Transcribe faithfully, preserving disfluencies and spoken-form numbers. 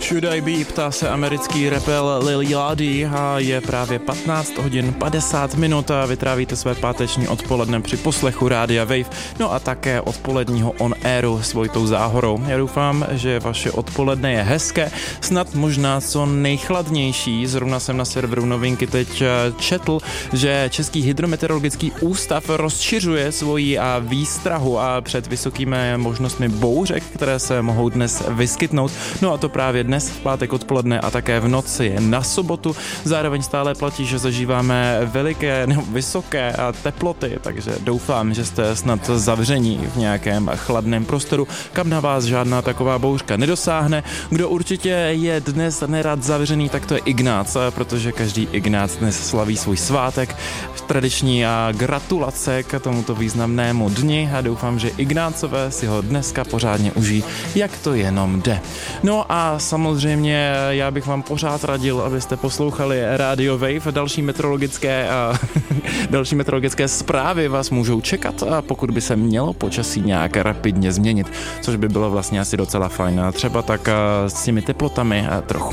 Should I Be, ptá se americký rapper Lil Yachty a je právě patnáct hodin padesát minut a vytrávíte své páteční odpoledne při poslechu Rádia Wave, no a také odpoledního on airu s Vojtou Záhorou. Já doufám, že vaše odpoledne je hezké, snad možná co nejchladnější. Zrovna jsem na serveru Novinky teď četl, že Český hydrometeorologický ústav rozšiřuje svoji výstrahu a před vysokými možnostmi bouřek, které se mohou dnes vyskytnout. No a to právě dnes v pátek odpoledne a také v noci na sobotu. Zároveň stále platí, že zažíváme veliké nebo vysoké teploty, takže doufám, že jste snad zavření v nějakém chladném prostoru, kam na vás žádná taková bouřka nedosáhne. Kdo určitě je dnes nerad zavřený, tak to je Ignác, protože každý Ignác dnes slaví svůj svátek. Tradiční a gratulace k tomuto významnému dni a doufám, že Ignácové si ho dneska pořádně užijí, jak to jenom jde. No a samozřejmě já bych vám pořád radil, abyste poslouchali Radio Wave, další meteorologické a další meteorologické zprávy vás můžou čekat, a pokud by se mělo počasí nějak rapidně změnit, což by bylo vlastně asi docela fajn, třeba tak s těmi teplotami trochu